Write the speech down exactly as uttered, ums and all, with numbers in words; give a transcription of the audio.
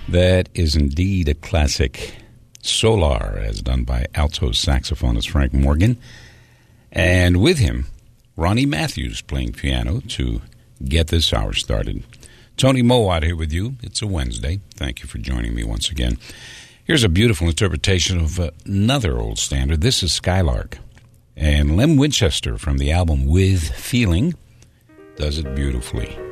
That is indeed a classic. Solar, as done by alto saxophonist Frank Morgan. And with him, Ronnie Matthews playing piano to get this hour started. Tony Mowat here with you. It's a Wednesday. Thank you for joining me once again. Here's a beautiful interpretation of another old standard. This is Skylark. And Lem Winchester from the album With Feeling does it beautifully.